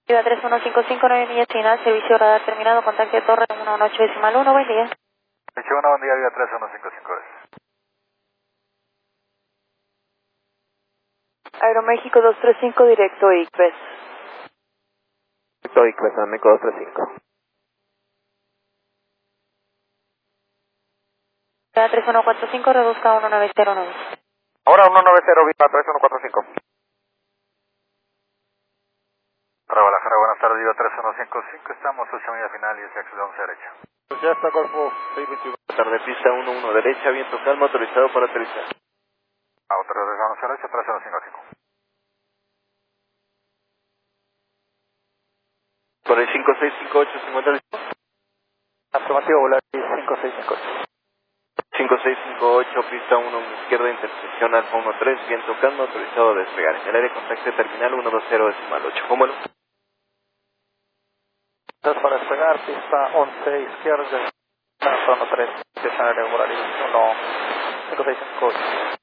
Viva 31559 millas final, servicio radar terminado, contacto de torre 118.1, buen día. 21, buen día, Viva 3155 horas. Aeroméxico 235 directo ICVES. Directo ICVES, Aeroméxico 235. Viva 3145, reduzca a 1909. Ahora 190, Viva 3145. Para Guadalajara, buenas tardes, Viva 3155, estamos 8 millas final y es axel 11 derecha. Pues ya está Golfo 621. Tarde, pista 11 derecha, viento calma, autorizado para aterrizar. Autorizado 11 derecha, 3155. Por el 5658, 50. Afirmativo, volar 5658. 5658, pista 1, izquierda, intersección Alfa 13, viento calma, autorizado a despegar. En el área contacto terminal 120.8. ¿Cómo no? Entonces para despegar, pista 11 izquierda, Alfa 13, estacionario horario 15658.